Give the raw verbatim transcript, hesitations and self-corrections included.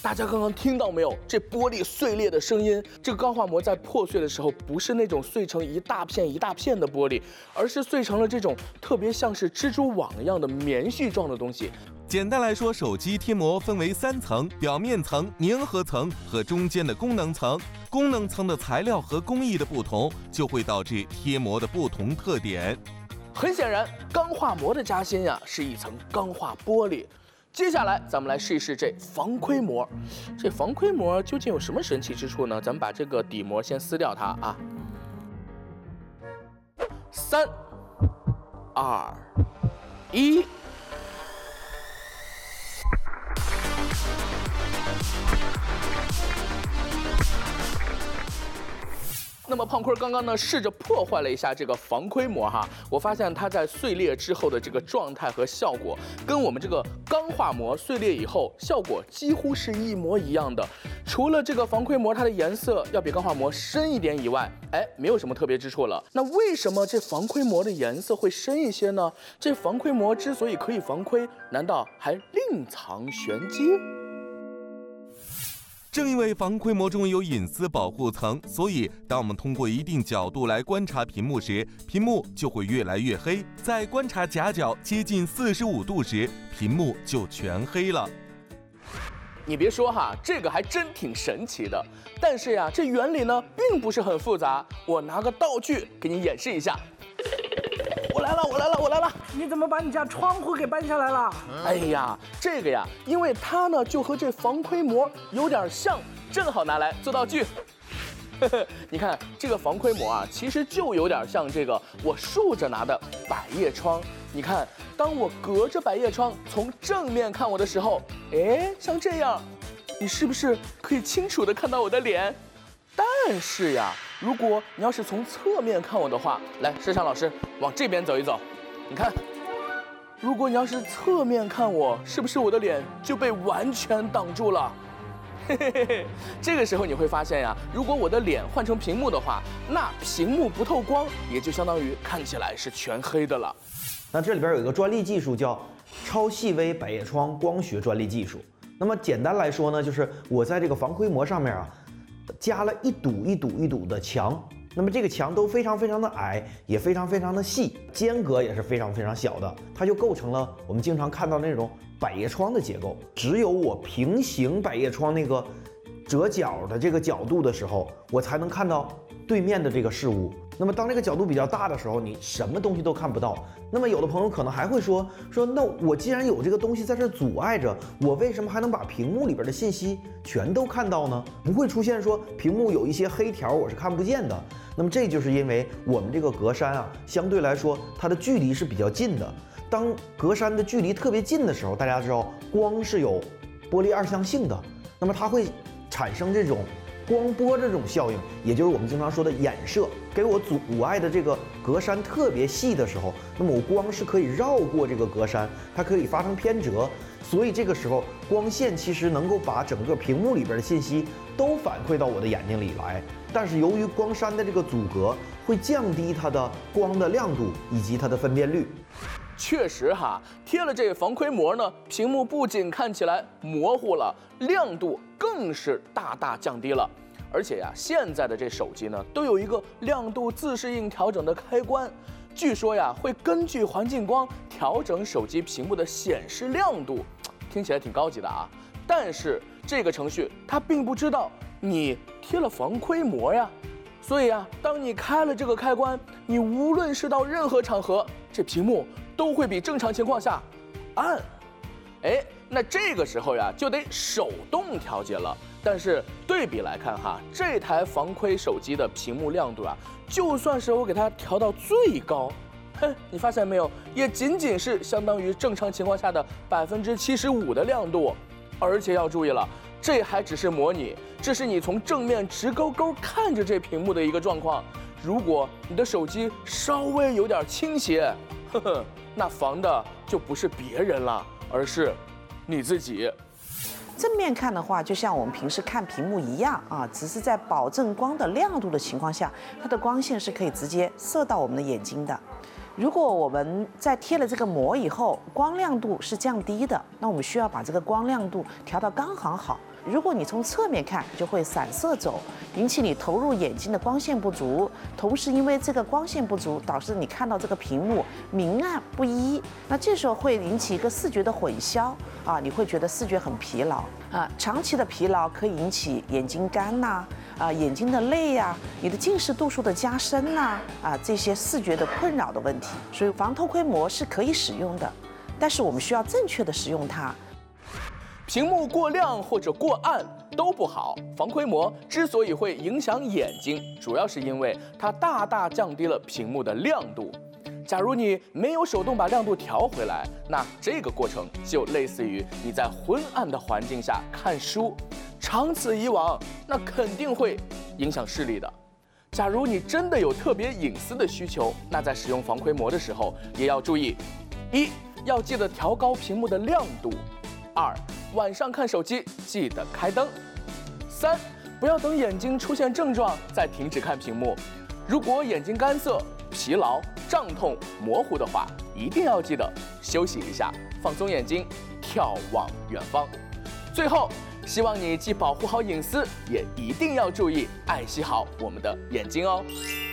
大家刚刚听到没有？这玻璃碎裂的声音。这个钢化膜在破碎的时候，不是那种碎成一大片一大片的玻璃，而是碎成了这种特别像是蜘蛛网一样的棉絮状的东西。 简单来说，手机贴膜分为三层：表面层、粘合层和中间的功能层。功能层的材料和工艺的不同，就会导致贴膜的不同特点。 很显然，钢化膜的夹心呀是一层钢化玻璃。接下来，咱们来试一试这防窥膜。这防窥膜究竟有什么神奇之处呢？咱们把这个底膜先撕掉它啊。三、二、一。那么胖坤刚刚呢试着破坏了一下这个防窥膜哈，我发现它在碎裂之后的这个状态和效果，跟我们这个钢化膜碎裂以后效果几乎是一模一样的。除了这个防窥膜它的颜色要比钢化膜深一点以外，哎，没有什么特别之处了。那为什么这防窥膜的颜色会深一些呢？这防窥膜之所以可以防窥，难道还另藏玄机？ 正因为防窥膜中有隐私保护层，所以当我们通过一定角度来观察屏幕时，屏幕就会越来越黑。在观察夹角接近四十五度时，屏幕就全黑了。 你别说哈，这个还真挺神奇的。但是呀，这原理呢并不是很复杂。我拿个道具给你演示一下。我来了，我来了，我来了！ 你怎么把你家窗户给搬下来了？ 哎呀，这个呀，因为它呢就和这防窥膜有点像，正好拿来做道具。你看这个防窥膜啊，其实就有点像这个我竖着拿的百叶窗。你看，当我隔着百叶窗从正面看我的时候，哎，像这样，你是不是可以清楚地看到我的脸？但是呀，如果你要是从侧面看我的话，来，摄像老师往这边走一走，你看，如果你要是侧面看我，是不是我的脸就被完全挡住了？嘿嘿嘿嘿，这个时候你会发现呀，如果我的脸换成屏幕的话，那屏幕不透光，也就相当于看起来是全黑的了。 那这里边有一个专利技术叫超细微百叶窗光学专利技术。那么简单来说呢，就是我在这个防窥膜上面啊，加了一堵一堵一堵的墙，那么这个墙都非常非常的矮，也非常非常的细，间隔也是非常非常小的，它就构成了我们经常看到那种百叶窗的结构。只有我平行百叶窗那个折角的这个角度的时候，我才能看到对面的这个事物。那么当这个角度比较大的时候，你什么东西都看不到。那么有的朋友可能还会说说，那我既然有这个东西在这阻碍着，我为什么还能把屏幕里边的信息全都看到呢？不会出现说屏幕有一些黑条我是看不见的。那么这就是因为我们这个格栅啊，相对来说它的距离是比较近的。当格栅的距离特别近的时候，大家知道光是有波粒二象性的，那么它会产生这种光波这种效应，也就是我们经常说的衍射。给我阻碍的这个格栅特别细的时候，那么我光是可以绕过这个格栅，它可以发生偏折，所以这个时候光线其实能够把整个屏幕里边的信息都反馈到我的眼睛里来。但是由于光栅的这个阻隔，会降低它的光的亮度以及它的分辨率。 确实哈，贴了这个防窥膜呢，屏幕不仅看起来模糊了，亮度更是大大降低了。而且呀，现在的这手机呢，都有一个亮度自适应调整的开关，据说呀，会根据环境光调整手机屏幕的显示亮度，听起来挺高级的啊。但是这个程序它并不知道你贴了防窥膜呀，所以啊，当你开了这个开关，你无论是到任何场合，这屏幕都会比正常情况下暗。哎，那这个时候呀，就得手动调节了。但是对比来看哈，这台防窥手机的屏幕亮度啊，就算是我给它调到最高，哼，你发现没有，也仅仅是相当于正常情况下的百分之七十五的亮度。而且要注意了，这还只是模拟，这是你从正面直勾勾看着这屏幕的一个状况。如果你的手机稍微有点倾斜，呵呵，那防的就不是别人了，而是你自己。 正面看的话，就像我们平时看屏幕一样啊，只是在保证光的亮度的情况下，它的光线是可以直接射到我们的眼睛的。 如果我们在贴了这个膜以后，光亮度是降低的，那我们需要把这个光亮度调到刚好好。如果你从侧面看，就会散色走，引起你投入眼睛的光线不足，同时因为这个光线不足，导致你看到这个屏幕明暗不一，那这时候会引起一个视觉的混淆啊，你会觉得视觉很疲劳啊，长期的疲劳可以引起眼睛干呐、啊，眼睛的累呀、啊，你的近视度数的加深呐、啊，啊，这些视觉的困扰的问题，所以防偷窥膜是可以使用的，但是我们需要正确的使用它。 屏幕过亮或者过暗都不好。防窥膜之所以会影响眼睛，主要是因为它大大降低了屏幕的亮度。假如你没有手动把亮度调回来，那这个过程就类似于你在昏暗的环境下看书，长此以往，那肯定会影响视力的。假如你真的有特别隐私的需求，那在使用防窥膜的时候也要注意：一，要记得调高屏幕的亮度；二，晚上看手机记得开灯；三，不要等眼睛出现症状再停止看屏幕。如果眼睛干涩、疲劳、胀痛、模糊的话，一定要记得休息一下，放松眼睛，眺望远方。最后，希望你既保护好隐私，也一定要注意爱惜好我们的眼睛哦。